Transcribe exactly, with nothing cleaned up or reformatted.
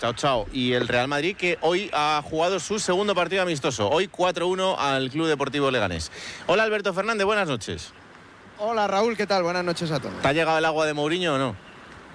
Chao, chao. Y el Real Madrid, que hoy ha jugado su segundo partido amistoso. Hoy cuatro uno al Club Deportivo Leganés. Hola, Alberto Fernández, buenas noches. Hola, Raúl, ¿qué tal? Buenas noches a todos. ¿Te ha llegado el agua de Mourinho o no?